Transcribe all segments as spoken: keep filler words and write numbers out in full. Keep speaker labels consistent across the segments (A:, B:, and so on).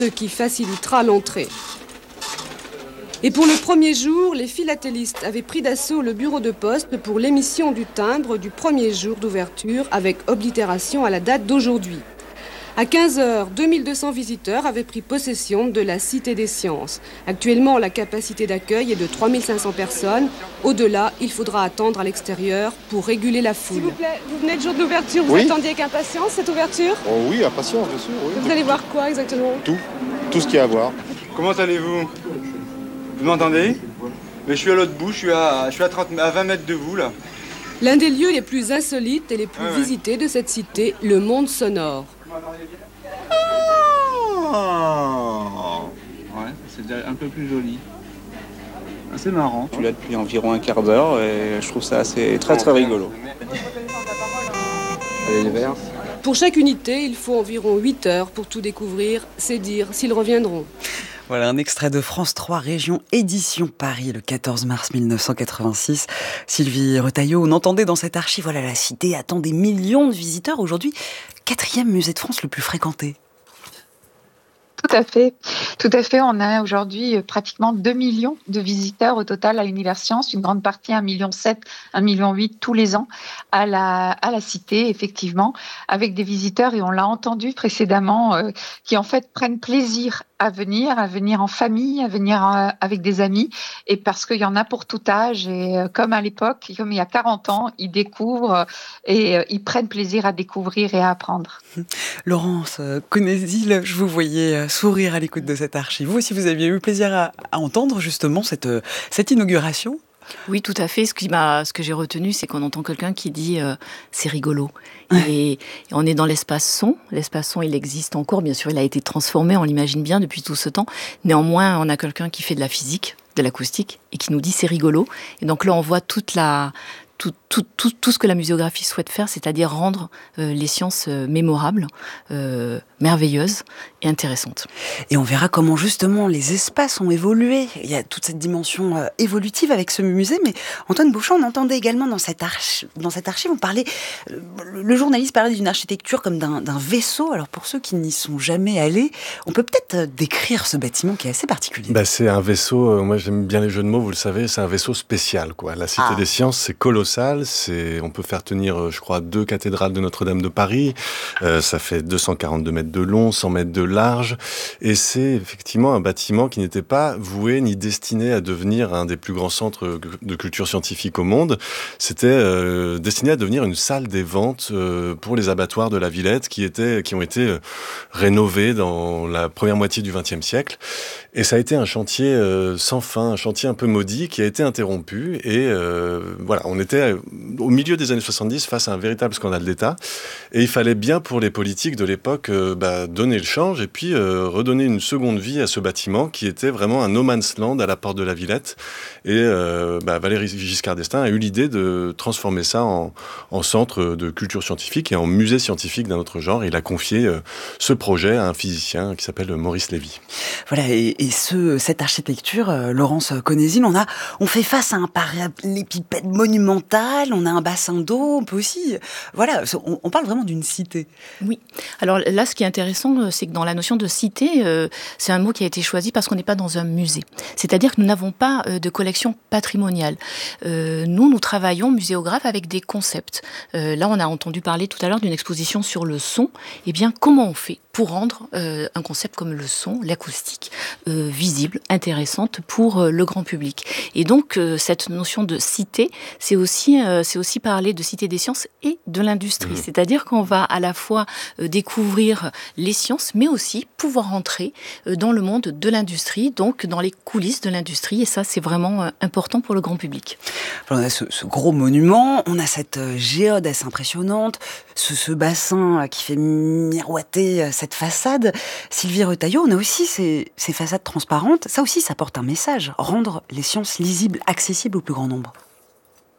A: ce qui facilitera l'entrée. Et pour le premier jour, les philatélistes avaient pris d'assaut le bureau de poste pour l'émission du timbre du premier jour d'ouverture avec oblitération à la date d'aujourd'hui. À quinze heures, deux mille deux cents visiteurs avaient pris possession de la Cité des Sciences. Actuellement, la capacité d'accueil est de trois mille cinq cents personnes. Au-delà, il faudra attendre à l'extérieur pour réguler la foule. S'il vous plaît, vous venez le jour de l'ouverture, vous
B: oui.
A: attendiez avec impatience cette ouverture?
B: Oh oui, impatience, bien sûr. Oui.
A: Vous allez voir quoi exactement?
B: Tout, tout ce qu'il y a à voir.
C: Comment allez-vous? Vous m'entendez? Mais je suis à l'autre bout, je suis à, je suis à, trente, à vingt mètres de vous là.
A: L'un des lieux les plus insolites et les plus
C: ah ouais.
A: visités de cette cité, le monde sonore.
D: Oh ouais, c'est déjà un peu plus joli. C'est marrant.
E: Je suis là depuis environ un quart d'heure et je trouve ça assez très très rigolo.
B: Allez, les verts.
A: Pour chaque unité, il faut environ huit heures pour tout découvrir. C'est dire s'ils reviendront.
F: Voilà un extrait de France trois Région Édition Paris, le quatorze mars mille neuf cent quatre-vingt-six. Sylvie Retailleau, on entendait dans cette archive, voilà, la cité attend des millions de visiteurs. Aujourd'hui, quatrième musée de France le plus fréquenté.
G: Tout à fait, tout à fait. On a aujourd'hui pratiquement deux millions de visiteurs au total à Univers Science, une grande partie, un virgule sept million, un virgule huit million tous les ans à la, à la cité, effectivement, avec des visiteurs, et on l'a entendu précédemment, euh, qui en fait prennent plaisir à venir, à venir en famille, à venir euh, avec des amis, et parce qu'il y en a pour tout âge, et euh, comme à l'époque, comme il y a quarante ans, ils découvrent euh, et euh, ils prennent plaisir à découvrir et à apprendre.
F: Laurence euh, Conézil, je vous voyais euh, sourire à l'écoute de cette archive. Vous aussi, vous aviez eu plaisir à, à entendre justement cette, euh, cette inauguration?
H: Oui, tout à fait. Ce, qui m'a, ce que j'ai retenu, c'est qu'on entend quelqu'un qui dit euh, « c'est rigolo ». Et, et on est dans l'espace son. L'espace son, il existe encore. Bien sûr, il a été transformé, on l'imagine bien, depuis tout ce temps. Néanmoins, on a quelqu'un qui fait de la physique, de l'acoustique, et qui nous dit « c'est rigolo ». Et donc là, on voit toute la... Tout, tout, tout, tout ce que la muséographie souhaite faire, c'est-à-dire rendre euh, les sciences euh, mémorables, euh, merveilleuses et intéressantes.
F: Et on verra comment justement les espaces ont évolué. Il y a toute cette dimension euh, évolutive avec ce musée. Mais Antoine Bouchon, on entendait également dans cette, archi- dans cette archive, on parlait, euh, le journaliste parlait d'une architecture comme d'un, d'un vaisseau. Alors pour ceux qui n'y sont jamais allés, on peut peut-être euh, décrire ce bâtiment qui est assez particulier.
I: Bah, c'est un vaisseau, euh, moi j'aime bien les jeux de mots, vous le savez, c'est un vaisseau spécial, quoi. La Cité
F: Ah.
I: des Sciences, c'est colossal. C'est, on peut faire tenir, je crois, deux cathédrales de Notre-Dame de Paris. Euh, ça fait deux cent quarante-deux mètres de long, cent mètres de large. Et c'est effectivement un bâtiment qui n'était pas voué ni destiné à devenir un des plus grands centres de culture scientifique au monde. C'était euh, destiné à devenir une salle des ventes euh, pour les abattoirs de la Villette qui, étaient, qui ont été euh, rénovés dans la première moitié du vingtième siècle. Et ça a été un chantier euh, sans fin, un chantier un peu maudit qui a été interrompu. Et euh, voilà, on était au milieu des années soixante-dix face à un véritable scandale d'État. Et il fallait bien pour les politiques de l'époque euh, bah, donner le change et puis euh, redonner une seconde vie à ce bâtiment qui était vraiment un no man's land à la porte de la Villette. Et euh, bah, Valéry Giscard d'Estaing a eu l'idée de transformer ça en, en centre de culture scientifique et en musée scientifique d'un autre genre. Et il a confié euh, ce projet à un physicien qui s'appelle Maurice Lévy.
F: Voilà, et, et ce, cette architecture, euh, Laurence Conézil, on a, on fait face à un parallépipède monumental, on a un bassin d'eau, on peut aussi, voilà, on, on parle vraiment d'une cité.
H: Oui. Alors là, ce qui est intéressant, c'est que dans la notion de cité, euh, c'est un mot qui a été choisi parce qu'on n'est pas dans un musée. C'est-à-dire que nous n'avons pas euh, de collection patrimoniale. Euh, nous, nous travaillons, muséographes, avec des concepts. Euh, là, on a entendu parler tout à l'heure d'une exposition sur le son. Eh bien, comment on fait pour rendre euh, un concept comme le son, l'acoustique, euh, visible, intéressante pour euh, le grand public. Et donc, euh, cette notion de cité, c'est aussi, euh, c'est aussi parler de cité des sciences et de l'industrie. Mmh. C'est-à-dire qu'on va à la fois euh, découvrir les sciences, mais aussi pouvoir entrer euh, dans le monde de l'industrie, donc dans les coulisses de l'industrie. Et ça, c'est vraiment euh, important pour le grand public.
F: Alors, on a ce, ce gros monument, on a cette euh, géode assez impressionnante, ce, ce bassin euh, qui fait miroiter euh, cette façade. Sylvie Retailleau, on a aussi ces, ces façades transparentes. Ça aussi, ça porte un message. Rendre les sciences lisibles, accessibles au plus grand nombre.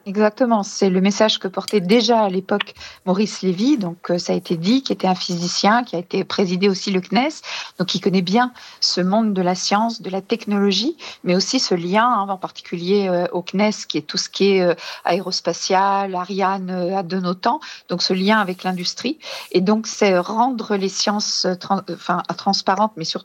G: Exactement, c'est le message que portait déjà à l'époque Maurice Lévy, donc euh, ça a été dit, qui était un physicien, qui a été présidé aussi le C N E S, donc qui connaît bien ce monde de la science, de la technologie, mais aussi ce lien, hein, en particulier euh, au C N E S, qui est tout ce qui est euh, aérospatial, Ariane euh, de nos temps, donc ce lien avec l'industrie. Et donc c'est rendre les sciences euh, tran- enfin, transparentes, mais surtout